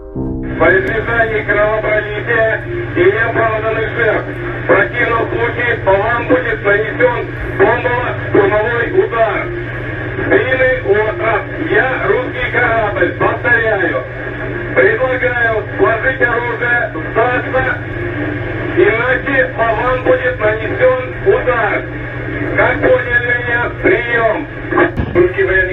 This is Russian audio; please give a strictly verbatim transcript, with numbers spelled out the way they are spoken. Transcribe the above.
По избежанию кровопролития и неоправданных жертв, в противном случае по вам будет нанесен бомбово-штурмовой удар. Длинный остров, я русский корабль, повторяю. Предлагаю сложить оружие, сдаться, иначе по вам будет нанесен удар. Как поняли меня? Прием. Русский военный